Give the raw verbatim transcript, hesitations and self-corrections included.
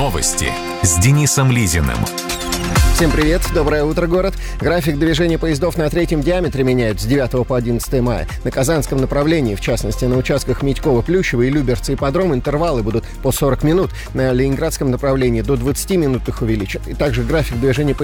Новости с Денисом Лизиным. Всем привет, доброе утро, город. График движения поездов на третьем диаметре меняют с девятого по одиннадцатое мая. На Казанском направлении, в частности, на участках Митьково-Плющево и Люберцы-Ипподром, интервалы будут по сорок минут. На Ленинградском направлении до двадцати минут их увеличат. И также график движения